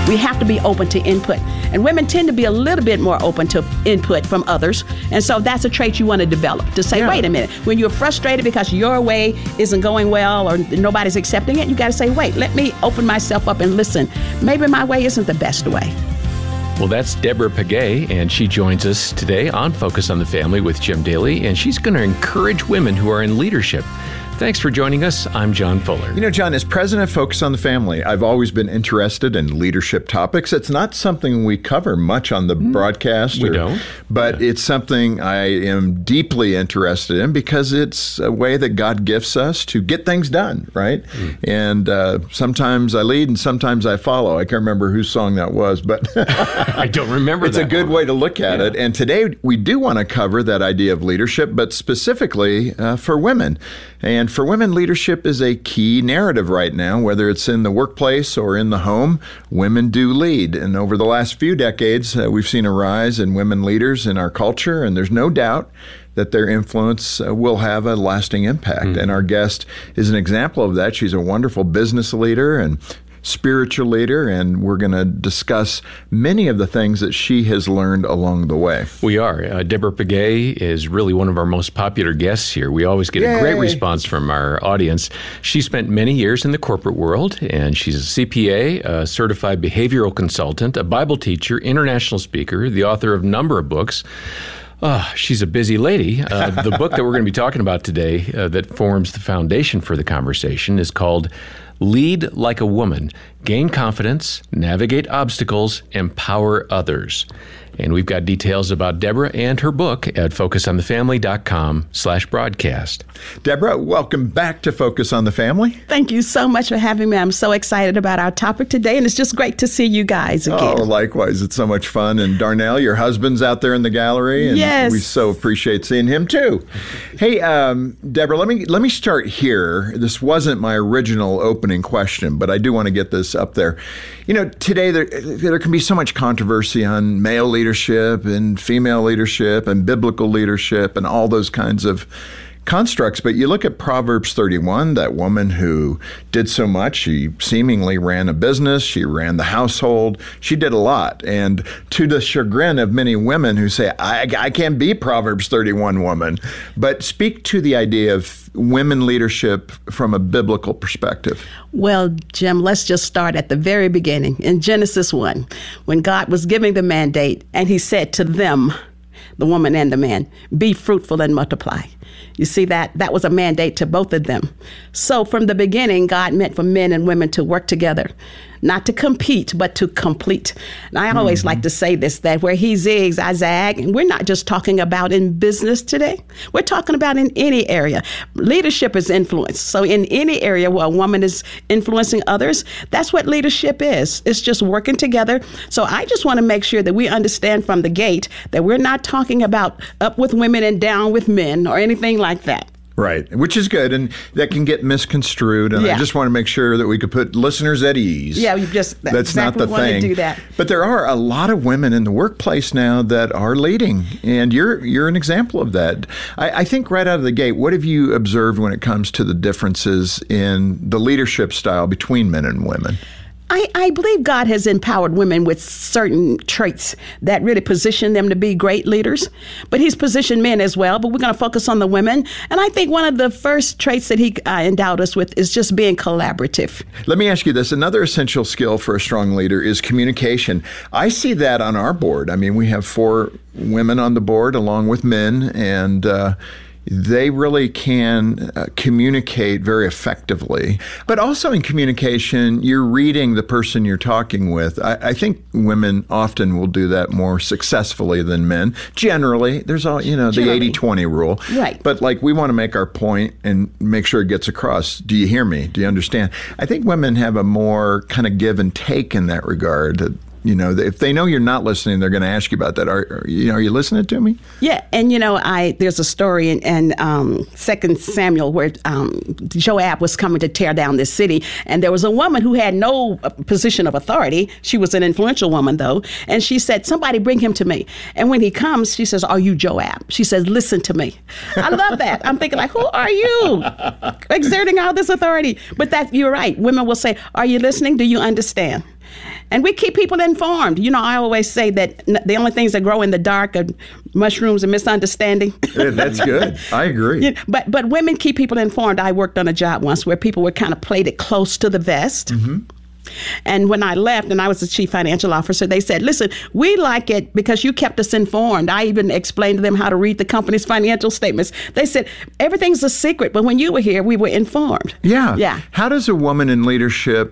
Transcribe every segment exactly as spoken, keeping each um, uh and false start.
We have to be open to input. And women tend to be a little bit more open to input from others. And so that's a trait you want to develop, to say, yeah. wait a minute, when you're frustrated because your way isn't going well or nobody's accepting it, you got to say, wait, let me open myself up and listen. Maybe my way isn't the best way. Well, that's Deborah Pegues, and she joins us today on Focus on the Family with Jim Daly, and she's going to encourage women who are in leadership. Thanks for joining us. I'm John Fuller. You know, John, as president of Focus on the Family, I've always been interested in leadership topics. It's not something we cover much on the mm, broadcast. We or, don't. But yeah. it's something I am deeply interested in because it's a way that God gifts us to get things done, right? Mm. And uh, sometimes I lead and sometimes I follow. I can't remember whose song that was, but I don't remember it's that a good one. way to look at yeah. it. And today we do want to cover that idea of leadership, but specifically uh, for women. And for women, leadership is a key narrative right now, whether it's in the workplace or in the home. Women do lead. And over the last few decades, uh, we've seen a rise in women leaders in our culture, and there's no doubt that their influence uh, will have a lasting impact. Mm-hmm. And our guest is an example of that. She's a wonderful business leader and spiritual leader, and we're going to discuss many of the things that she has learned along the way. We are. Uh, Deborah Pegues is really one of our most popular guests here. We always get Yay. a great response from our audience. She spent many years in the corporate world, and she's a C P A, a certified behavioral consultant, a Bible teacher, international speaker, the author of a number of books. Oh, she's a busy lady. Uh, the book that we're going to be talking about today uh, that forms the foundation for the conversation is called Lead Like a Woman, Gain Confidence, Navigate Obstacles, Empower Others. And we've got details about Deborah and her book at focus on the family dot com slash broadcast. Deborah, welcome back to Focus on the Family. Thank you so much for having me. I'm so excited about our topic today, and it's just great to see you guys again. Oh, likewise. It's so much fun. And Darnell, your husband's out there in the gallery, and yes. we so appreciate seeing him too. Hey, um, Deborah, let me let me start here. This wasn't my original opening question, but I do want to get this up there. You know, today there there can be so much controversy on male leadership and female leadership and biblical leadership and all those kinds of constructs. But you look at Proverbs thirty-one, that woman who did so much. She seemingly ran a business. She ran the household. She did a lot. And to the chagrin of many women who say, I, I can't be Proverbs thirty-one woman. But speak to the idea of women leadership from a biblical perspective. Well, Jim, let's just start at the very beginning. In Genesis one, when God was giving the mandate, and he said to them, the woman and the man, be fruitful and multiply. You see, that that was a mandate to both of them. So from the beginning, God meant for men and women to work together, not to compete, but to complete. And I always mm-hmm. like to say this, that where he zigs, I zag. And we're not just talking about in business today. We're talking about in any area. Leadership is influence. So in any area where a woman is influencing others, that's what leadership is. It's just working together. So I just want to make sure that we understand from the gate that we're not talking about up with women and down with men or anything like that. Right, which is good, and that can get misconstrued, and yeah. I just want to make sure that we could put listeners at ease. Yeah, we just that's exactly not the want thing. to do that. But there are a lot of women in the workplace now that are leading, and you're you're an example of that. I, I think right out of the gate, what have you observed when it comes to the differences in the leadership style between men and women? I, I believe God has empowered women with certain traits that really position them to be great leaders. But he's positioned men as well, but we're going to focus on the women. And I think one of the first traits that he uh, endowed us with is just being collaborative. Let me ask you this. Another essential skill for a strong leader is communication. I see that on our board. I mean, we have four women on the board along with men, and uh, they really can uh, communicate very effectively. But also in communication, you're reading the person you're talking with. I, I think women often will do that more successfully than men. Generally, there's all, you know, the eighty twenty rule. Right. But like, we want to make our point and make sure it gets across. Do you hear me? Do you understand? I think women have a more kind of give and take in that regard. You know, if they know you're not listening, they're going to ask you about that. Are, are you know, are you listening to me? Yeah, and you know, I there's a story in, in um, Second Samuel where um, Joab was coming to tear down this city, and there was a woman who had no position of authority. She was an influential woman, though, and she said, "Somebody bring him to me." And when he comes, she says, "Are you Joab?" She says, "Listen to me." I love that. I'm thinking, like, who are you exerting all this authority? But that you're right. Women will say, "Are you listening? Do you understand?" And we keep people informed. You know, I always say that n- the only things that grow in the dark are mushrooms and misunderstanding. Yeah, that's good. I agree. Yeah, but but women keep people informed. I worked on a job once where people were kind of played it close to the vest. Mm-hmm. And when I left and I was the chief financial officer, they said, listen, we like it because you kept us informed. I even explained to them how to read the company's financial statements. They said, everything's a secret, but when you were here, we were informed. Yeah. Yeah. How does a woman in leadership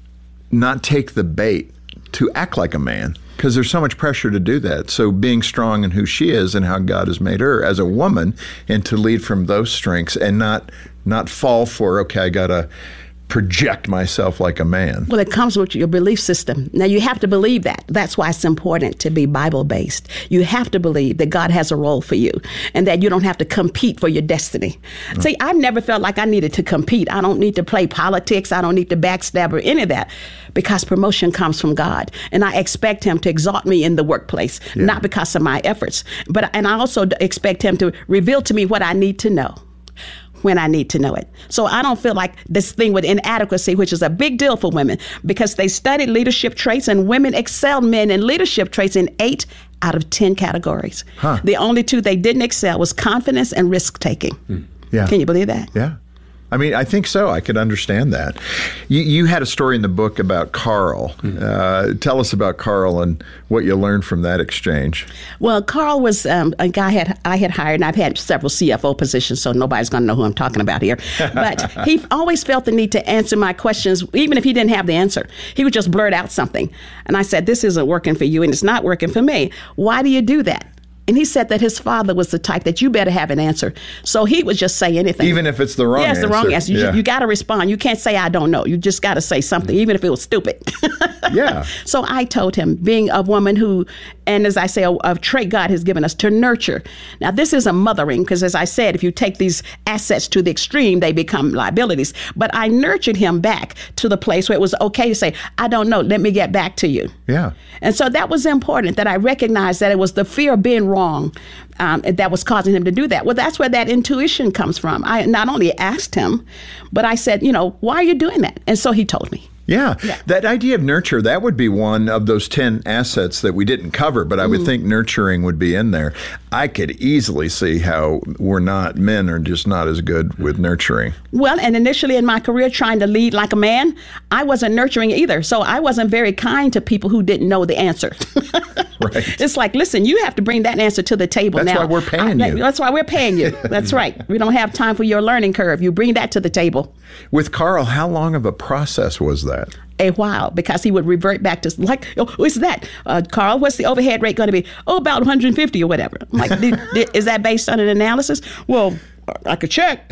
not take the bait to act like a man? Because there's so much pressure to do that. So being strong in who she is and how God has made her as a woman, and to lead from those strengths and not not fall for, okay, I got to project myself like a man. Well, it comes with your belief system. Now, you have to believe that. That's why it's important to be Bible-based. You have to believe that God has a role for you and that you don't have to compete for your destiny. Oh. See, I've never felt like I needed to compete. I don't need to play politics. I don't need to backstab or any of that, because promotion comes from God. And I expect him to exalt me in the workplace, yeah. not because of my efforts. But and I also expect him to reveal to me what I need to know when I need to know it. So I don't feel like this thing with inadequacy, which is a big deal for women, because they studied leadership traits and women excelled men in leadership traits in eight out of ten categories. Huh. The only two they didn't excel was confidence and risk-taking. Mm. Yeah. Can you believe that? Yeah. I mean, I think so. I could understand that. You, you had a story in the book about Carl. Mm-hmm. Uh, tell us about Carl and what you learned from that exchange. Well, Carl was um, a guy had I had hired, and I've had several C F O positions, so nobody's going to know who I'm talking about here. But he always felt the need to answer my questions, even if he didn't have the answer. He would just blurt out something. And I said, this isn't working for you, and it's not working for me. Why do you do that? And he said that his father was the type that you better have an answer. So he would just say anything. Even if it's the wrong answer. Yeah, it's the wrong answer. You, yeah. you got to respond. You can't say, I don't know. You just got to say something, even if it was stupid. Yeah. So I told him, being a woman who, and as I say, a, a trait God has given us, to nurture. Now, this is a mothering, because as I said, if you take these assets to the extreme, they become liabilities. But I nurtured him back to the place where it was okay to say, I don't know, let me get back to you. Yeah. And so that was important, that I recognized that it was the fear of being wrong um, that was causing him to do that. Well, that's where that intuition comes from. I not only asked him, but I said, you know, why are you doing that? And so he told me. Yeah. yeah, that idea of nurture, that would be one of those ten assets that we didn't cover, but I would mm. think nurturing would be in there. I could easily see how we're not, men are just not as good with nurturing. Well, and initially in my career, trying to lead like a man, I wasn't nurturing either. So I wasn't very kind to people who didn't know the answer. Right. It's like, listen, you have to bring that answer to the table that's now. That's why we're paying I, you. That's why we're paying you. That's right. We don't have time for your learning curve. You bring that to the table. With Carl, how long of a process was that? A while, because he would revert back to, like, oh, what's that? Uh, Carl, what's the overhead rate going to be? Oh, about one hundred fifty or whatever. I'm like, did, did, is that based on an analysis? Well, I could check.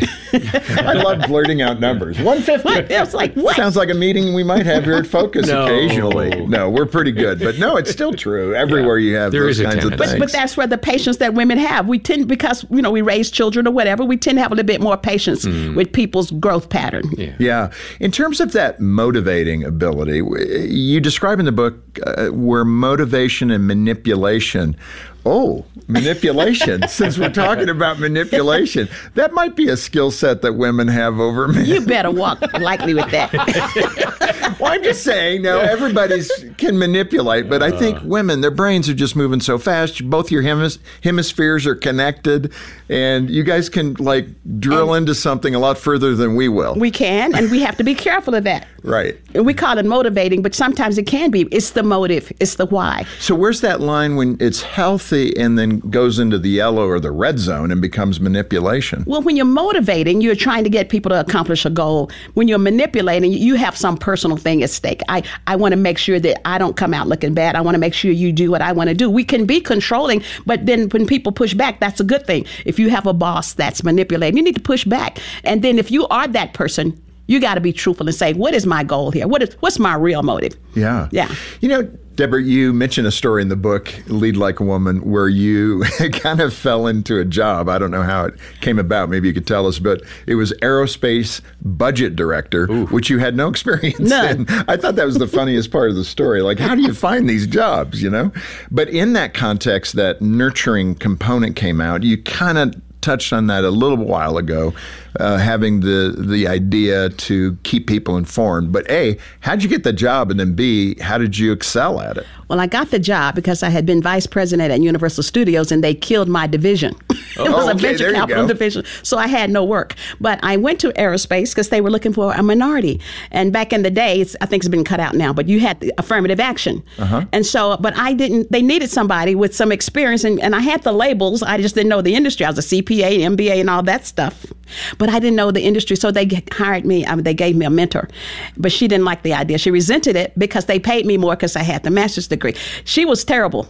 I love blurting out numbers. one hundred fifty. It was like, what? Sounds like a meeting we might have here at Focus no. occasionally. No, we're pretty good. But no, it's still true. Everywhere yeah, you have those kinds of things. But, but that's where the patience that women have. We tend, because, you know, we raise children or whatever, we tend to have a little bit more patience mm. with people's growth pattern. Yeah. yeah. In terms of that motivating ability, you describe in the book uh, where motivation and manipulation. Oh, manipulation. Since we're talking about manipulation, that might be a skill set that women have over men. You better walk lightly with that. Well, I'm just saying, no, everybody's can manipulate, but I think women, their brains are just moving so fast. Both your hemis- hemispheres are connected, and you guys can, like, drill and into something a lot further than we will. We can, and we have to be careful of that. Right. And we call it motivating, but sometimes it can be. It's the motive. It's the why. So where's that line when it's healthy and then goes into the yellow or the red zone and becomes manipulation? Well, when you're motivating, you're trying to get people to accomplish a goal. When you're manipulating, you have some personal thing at stake. I, I want to make sure that I don't come out looking bad. I want to make sure you do what I want to do. We can be controlling, but then when people push back, that's a good thing. If you have a boss that's manipulating, you need to push back. And then if you are that person, you got to be truthful and say, what is my goal here? What is what's my real motive? Yeah. Yeah. You know, Deborah, you mentioned a story in the book, Lead Like a Woman, where you kind of fell into a job. I don't know how it came about. Maybe you could tell us, but it was aerospace budget director, Ooh. Which you had no experience None. in. I thought that was the funniest part of the story. Like, how do you find these jobs, you know? But in that context, that nurturing component came out. You kind of touched on that a little while ago, uh, having the the idea to keep people informed. But A, how'd you get the job? And then B, how did you excel at it? Well, I got the job because I had been vice president at Universal Studios, and they killed my division. It was Oh, a okay, venture there you capital go. division, so I had no work. But I went to aerospace because they were looking for a minority. And back in the day, it's, I think it's been cut out now, but you had the affirmative action. Uh-huh. And so, but I didn't, they needed somebody with some experience, and, and I had the labels. I just didn't know the industry. I was a C P A, M B A, and all that stuff. But I didn't know the industry, so they g- hired me. I mean, they gave me a mentor. But she didn't like the idea. She resented it because they paid me more because I had the master's degree. She was terrible.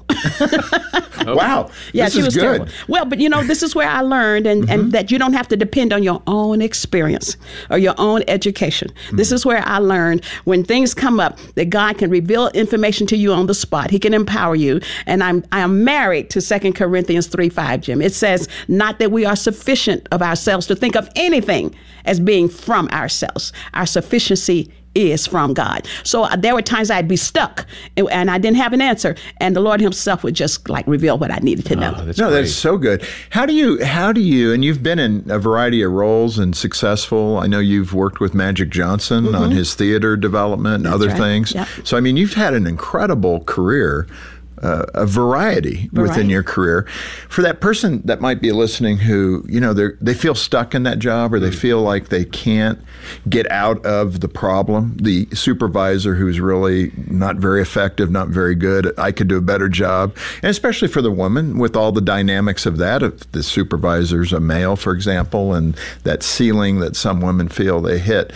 Wow. Yeah, this she is was good. terrible. Well, but you know, this is where I learned and, Mm-hmm. and that you don't have to depend on your own experience or your own education. Mm-hmm. This is where I learned when things come up that God can reveal information to you on the spot. He can empower you. And I'm I am married to Second Corinthians three five, Jim. It says, not that we are sufficient of ourselves to think of anything as being from ourselves. Our sufficiency is from God. So uh, there were times I'd be stuck and, and I didn't have an answer, and the Lord himself would just like reveal what I needed to know. Oh, that's No, great. that's so good. How do you, how do you, and you've been in a variety of roles and successful. I know you've worked with Magic Johnson on his theater development and That's other right. things. Yep. So, I mean, you've had an incredible career. Uh, a variety, within Variety. your career. For that person that might be listening who, you know, they they feel stuck in that job, or they feel like they can't get out of the problem, the supervisor who's really not very effective, not very good, I could do a better job. And especially for the woman with all the dynamics of that, if the supervisor's a male, for example, and that ceiling that some women feel they hit.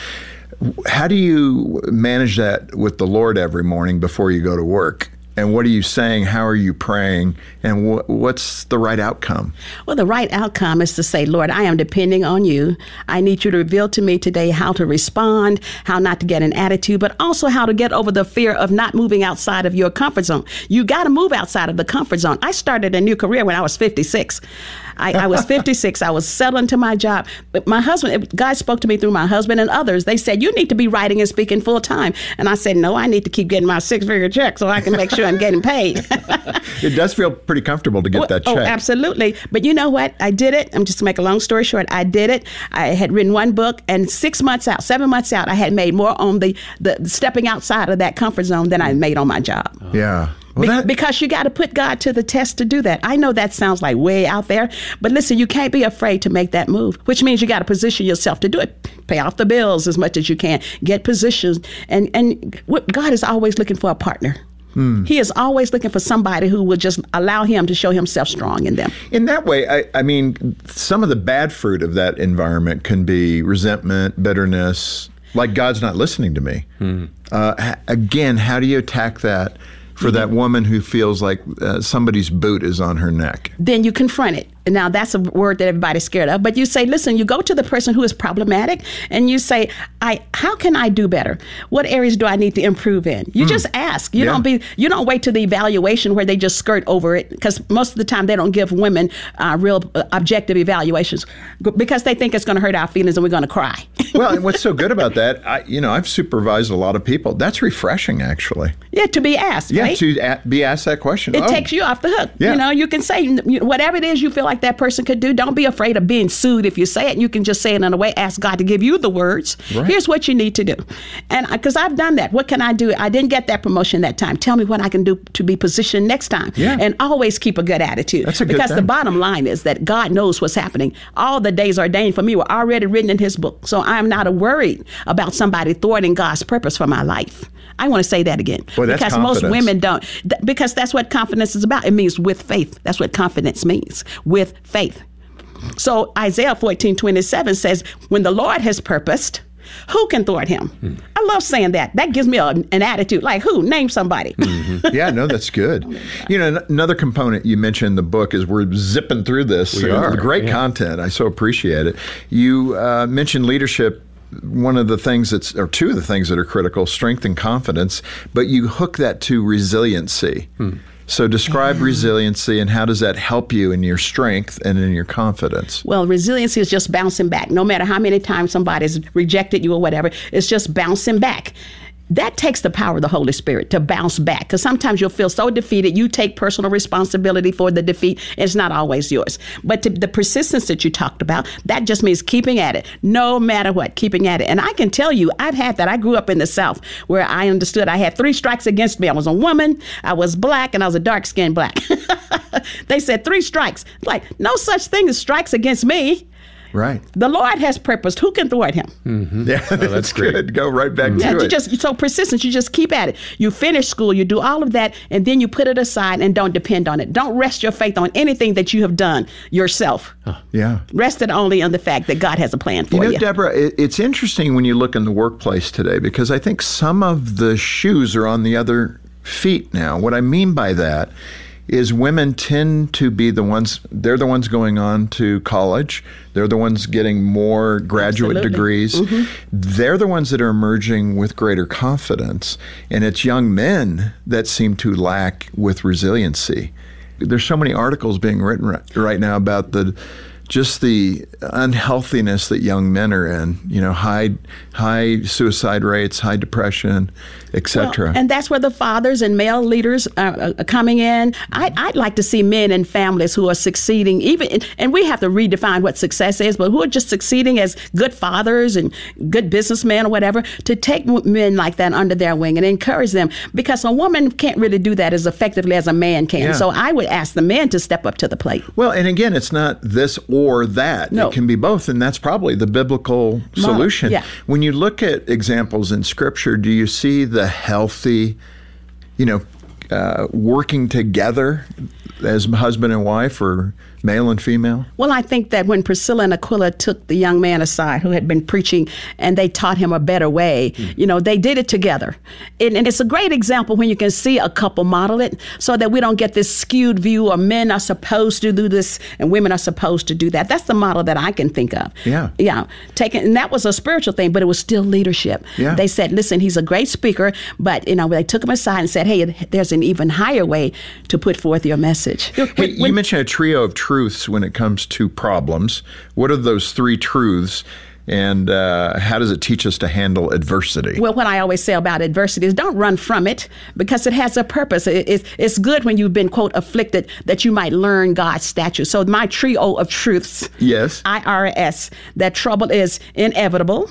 How do you manage that with the Lord every morning before you go to work? And what are you saying? How are you praying? And wh- what's the right outcome? Well, the right outcome is to say, Lord, I am depending on you. I need you to reveal to me today how to respond, how not to get an attitude, but also how to get over the fear of not moving outside of your comfort zone. You got to move outside of the comfort zone. I started a new career when I was fifty-six. I, I was fifty-six. I was settling to my job. But my husband, God spoke to me through my husband and others. They said, you need to be writing and speaking full time. And I said, no, I need to keep getting my six figure check so I can make sure I'm getting paid. It does feel pretty comfortable to get Well, that check. Oh, absolutely. But you know what? I did it. I'm just to make a long story short. I did it. I had written one book, and six months out, seven months out, I had made more on the, the stepping outside of that comfort zone than I made on my job. Yeah. Well, Be- that, because you got to put God to the test to do that. I know that sounds like way out there, but listen, you can't be afraid to make that move, which means you got to position yourself to do it. Pay off the bills as much as you can. Get positioned. And, and what, God is always looking for a partner. Hmm. He is always looking for somebody who will just allow him to show himself strong in them. in that way, I, I mean, some of the bad fruit of that environment can be resentment, bitterness, like God's not listening to me. Hmm. Uh, h- again, how do you attack that for that woman who feels like uh, somebody's boot is on her neck? Then you confront it. Now, that's a word that everybody's scared of. But you say, listen, you go to the person who is problematic and you say, I, how can I do better? What areas do I need to improve in? You mm. just ask. You yeah. don't be. You don't wait to the evaluation where they just skirt over it, because most of the time they don't give women uh, real uh, objective evaluations because they think it's going to hurt our feelings and we're going to cry. Well, and what's so good about that, I, you know, I've supervised a lot of people. That's refreshing, actually. Yeah, to be asked. Yeah, right? to a- be asked that question. It oh. takes you off the hook. Yeah. You know, you can say whatever it is you feel like that person could do. Don't be afraid of being sued if you say it. You can just say it in a way, ask God to give you the words. Right. Here's what you need to do. And because I've done that. What can I do? I didn't get that promotion that time. Tell me what I can do to be positioned next time. Yeah. And always keep a good attitude. That's a good because thing. the bottom line is that God knows what's happening. All the days ordained for me were already written in his book. So I'm not worried about somebody thwarting God's purpose for my life. I want to say that again. Boy, that's because most confidence. women don't. Th- because that's what confidence is about. It means with faith. That's what confidence means. With faith. So Isaiah fourteen twenty-seven says, when the Lord has purposed, who can thwart him? Hmm. I love saying that. That gives me a, an attitude. Like who? Name somebody. Mm-hmm. Yeah, no, that's good. You know, n- another component you mentioned in the book is we're zipping through this. We uh, are. Great yeah. content. I so appreciate it. You uh, mentioned leadership. One of the things that's, or two of the things that are critical, strength and confidence, but you hook that to resiliency. Hmm. So describe yeah. resiliency, and how does that help you in your strength and in your confidence? Well, resiliency is just bouncing back. No matter how many times somebody's rejected you or whatever, it's just bouncing back. that takes the power of the Holy Spirit to bounce back, because sometimes you'll feel so defeated, you take personal responsibility for the defeat, and it's not always yours. But to the persistence that you talked about, that just means keeping at it, no matter what, keeping at it. And I can tell you, I've had that. I grew up in the South where I understood I had three strikes against me. I was a woman, I was black, and I was a dark-skinned black. They said three strikes. Like, no such thing as strikes against me. Right. The Lord has purposed. Who can thwart him? Mm-hmm. Yeah, oh, that's, that's great. good. Go right back Mm-hmm. to yeah, it. You just, so persistence, you just keep at it. You finish school, you do all of that, and then you put it aside and don't depend on it. Don't rest your faith on anything that you have done yourself. Huh. Yeah. Rest it only on the fact that God has a plan for you. you. know, Deborah, it, it's interesting when you look in the workplace today, because I think some of the shoes are on the other feet now. What I mean by that is women tend to be the ones, they're the ones going on to college. They're the ones getting more graduate Absolutely. degrees. Mm-hmm. They're the ones that are emerging with greater confidence. And it's young men that seem to lack with resiliency. There's so many articles being written right, right now about the just the unhealthiness that young men are in, you know, high high suicide rates, high depression, et cetera. Well, and that's where the fathers and male leaders are, are coming in. I, I'd like to see men and families who are succeeding, even, and we have to redefine what success is, but who are just succeeding as good fathers and good businessmen or whatever, to take men like that under their wing and encourage them, because a woman can't really do that as effectively as a man can. Yeah. So I would ask the men to step up to the plate. Well, and again, it's not this or that. No. It can be both, and that's probably the biblical solution. Yeah. When you look at examples in Scripture, do you see the healthy, you know, uh, working together as husband and wife, or male and female? Well, I think that when Priscilla and Aquila took the young man aside who had been preaching, and they taught him a better way, mm. you know, they did it together. And, and it's a great example when you can see a couple model it, so that we don't get this skewed view of men are supposed to do this and women are supposed to do that. That's the model that I can think of. Yeah. Yeah. Taking, and that was a spiritual thing, but it was still leadership. Yeah. They said, listen, he's a great speaker, but, you know, they took him aside and said, hey, there's an even higher way to put forth your message. Hey, when, you mentioned a trio of truths when it comes to problems. What are those three truths, and uh, how does it teach us to handle adversity? Well, what I always say about adversity is don't run from it, because it has a purpose. It, it's, it's good when you've been, quote, afflicted, that you might learn God's statutes. So my trio of truths, Yes. I R S, that trouble is inevitable,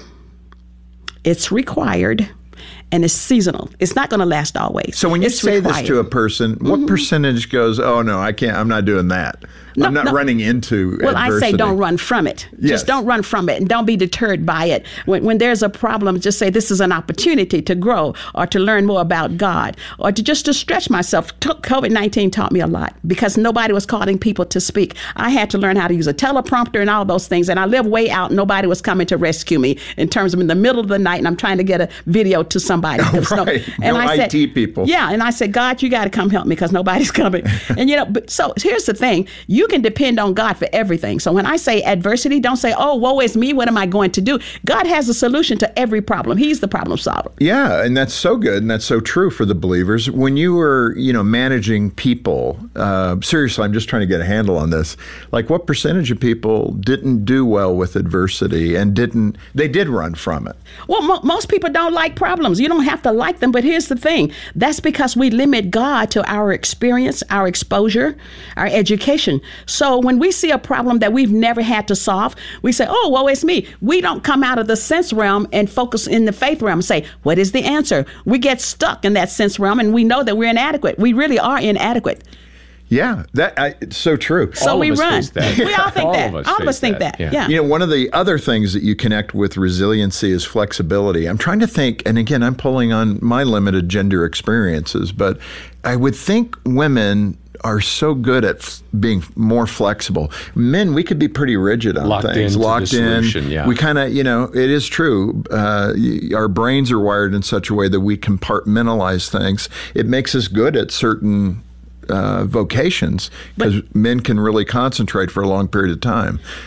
it's required, and it's seasonal. It's not going to last always. So when you it's say required. this to a person, what mm-hmm. percentage goes, oh, no, I can't, I'm not doing that. No, I'm not no. running into Well, adversity. I say don't run from it. Yes. Just don't run from it, and don't be deterred by it. When, when there's a problem, just say this is an opportunity to grow, or to learn more about God, or to just to stretch myself. COVID nineteen taught me a lot, because nobody was calling people to speak. I had to learn how to use a teleprompter and all those things, and I live way out. Nobody was coming to rescue me in terms of in the middle of the night, and I'm trying to get a video to somebody. Oh, right. And no I I T said, people. Yeah, and I said, God, you got to come help me, because nobody's coming. And, you know, but so here's the thing. You can depend on God for everything. So when I say adversity, don't say, oh, woe is me, what am I going to do? God has a solution to every problem. He's the problem solver. Yeah, and that's so good, and that's so true for the believers. When you were, you know, managing people, uh, seriously, I'm just trying to get a handle on this. Like, what percentage of people didn't do well with adversity and didn't, they did run from it? Well, mo- most people don't like problems. You don't have to like them, but here's the thing. That's because we limit God to our experience, our exposure, our education. So when we see a problem that we've never had to solve, we say, oh, woe is me. We don't come out of the sense realm and focus in the faith realm and say, what is the answer? We get stuck in that sense realm, and we know that we're inadequate. We really are inadequate. Yeah, that I, it's so true. So all we of us run. face that. We all think all that. Of us all of us think that. that. Yeah. yeah. You know, one of the other things that you connect with resiliency is flexibility. I'm trying to think, and again, I'm pulling on my limited gender experiences, but I would think women are so good at f- being more flexible. Men, we could be pretty rigid on Locked things. into Locked the in. solution, yeah. We kind of, you know, it is true. Uh, our brains are wired in such a way that we compartmentalize things. It makes us good at certain uh, vocations, because men can really concentrate for a long period of time.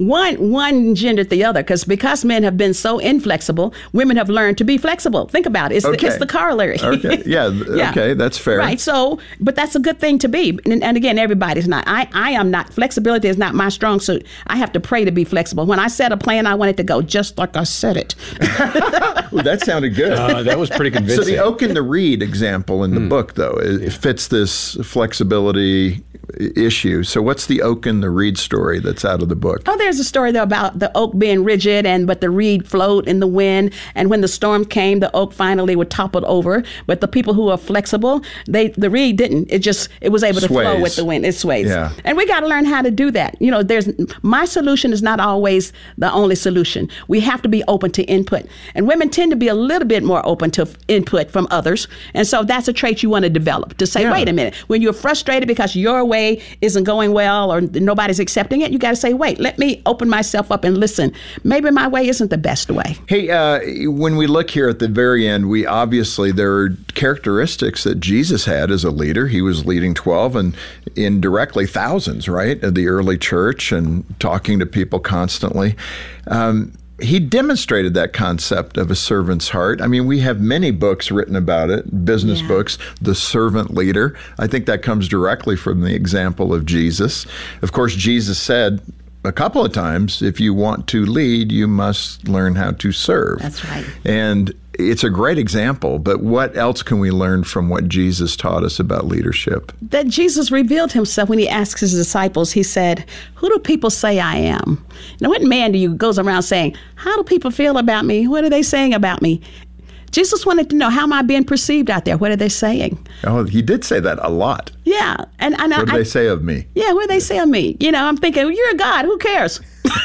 one one gendered the other, because because men have been so inflexible, women have learned to be flexible. Think about it. It's, Okay. the, it's the corollary. Okay. Yeah. Yeah. Okay. That's fair. Right. So, but that's a good thing to be. And, and again, everybody's not. I, I am not. Flexibility is not my strong suit. I have to pray to be flexible. When I set a plan, I want it to go just like I said it. Ooh, that sounded good. Uh, that was pretty So convincing. the oak and the reed example in the book, though, it, it fits this flexibility i- issue. So what's the oak and the reed story that's out of the book? Oh, there's a story though about the oak being rigid, and but the reed flowed in the wind. And when the storm came, the oak finally would topple over. But the people who are flexible, they the reed didn't. It just it was able to flow Sways. with the wind. It sways. Yeah. And we got to learn how to do that. You know, there's my solution is not always the only solution. We have to be open to input, and women tend to be a little bit more open to f- input from others. And so that's a trait you want to develop. To say, Yeah. wait a minute, when you're frustrated because your way isn't going well or nobody's accepting it, you got to say, wait, let me open myself up and listen. Maybe my way isn't the best way. Hey, uh, when we look here at the very end, we obviously, there are characteristics that Jesus had as a leader. He was leading twelve and indirectly thousands, right, of the early church and talking to people constantly. Um, he demonstrated that concept of a servant's heart. I mean, we have many books written about it, business Yeah. books, The Servant Leader. I think that comes directly from the example of Jesus. Of course, Jesus said a couple of times, if you want to lead, you must learn how to serve. That's right. And it's a great example, but what else can we learn from what Jesus taught us about leadership? That Jesus revealed himself when he asked his disciples. He said, who do people say I am? Now, what man do you goes around saying, how do people feel about me? What are they saying about me? Jesus wanted to know, how am I being perceived out there? What are they saying? Oh, he did say that a lot. Yeah. And, and What did I, they say of me? Yeah, what do they say of me? You know, I'm thinking, well, you're a God. Who cares?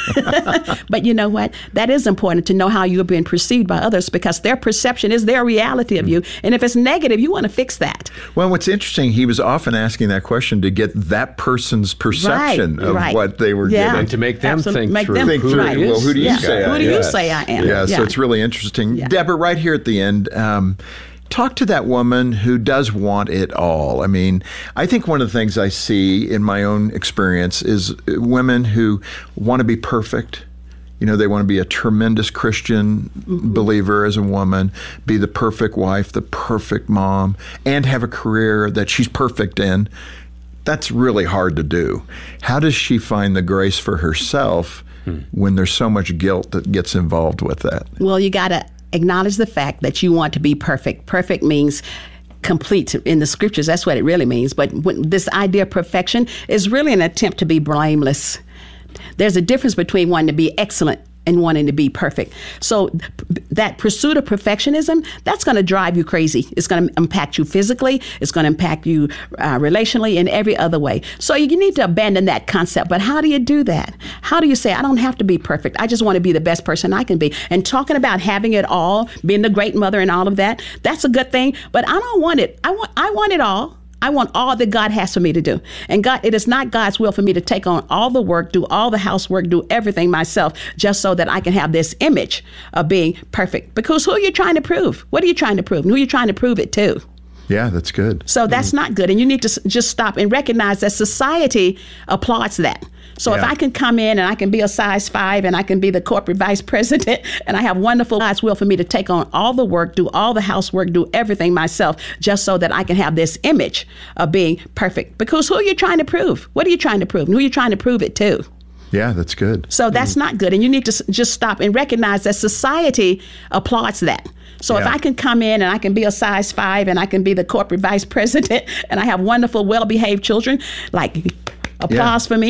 But you know what? That is important to know how you're being perceived by others, because their perception is their reality of you. And if it's negative, you want to fix that. Well, what's interesting, he was often asking that question to get that person's perception Right, of right. what they were Yeah. given. And to make them Absolutely. think Make through them Think who through, right. is. well, who do you Yeah. say I Who am? do you Yes. say I am? Yeah, so it's really interesting. Yeah. Deborah, right here at the end, um, talk to that woman who does want it all. I mean, I think one of the things I see in my own experience is women who want to be perfect. You know, they want to be a tremendous Christian Mm-hmm. believer as a woman, be the perfect wife, the perfect mom, and have a career that she's perfect in. That's really hard to do. How does she find the grace for herself when there's so much guilt that gets involved with that? Well, you got to acknowledge the fact that you want to be perfect. Perfect means complete in the scriptures. That's what it really means. But when this idea of perfection is really an attempt to be blameless. There's a difference between wanting to be excellent and wanting to be perfect. So p- that pursuit of perfectionism, that's going to drive you crazy. It's going to impact you physically. It's going to impact you uh, relationally in every other way. So you need to abandon that concept. But how do you do that? How do you say, I don't have to be perfect. I just want to be the best person I can be. And talking about having it all, being the great mother and all of that, that's a good thing. But I don't want it. I want, I want it all. I want all that God has for me to do. And God, it is not God's will for me to take on all the work, do all the housework, do everything myself, just so that I can have this image of being perfect. Because who are you trying to prove? What are you trying to prove? And who are you trying to prove it to? Yeah, that's good. So that's not good. And you need to s- just stop and recognize that society applauds that. So if Yeah. I can come in and I can be a size five and I can be the corporate vice president and I have wonderful God's will for me to take on all the work, do all the housework, do everything myself, just so that I can have this image of being perfect. Because who are you trying to prove? What are you trying to prove? And who are you trying to prove it to? Yeah, that's good. So that's not good. And you need to s- just stop and recognize that society applauds that. So if Yeah. I can come in and I can be a size five and I can be the corporate vice president and I have wonderful, well-behaved children, like applause for me.